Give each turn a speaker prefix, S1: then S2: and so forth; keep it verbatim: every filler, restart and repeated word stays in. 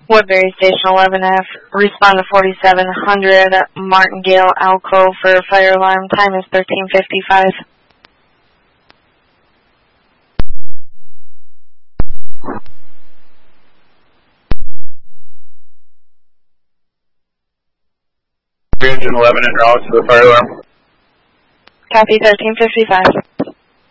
S1: Woodbury Station eleven F, respond to forty-seven hundred Martingale Alcove for fire alarm. Time is thirteen fifty-five.
S2: Engine eleven en route to the fire alarm.
S1: Copy thirteen fifty-five.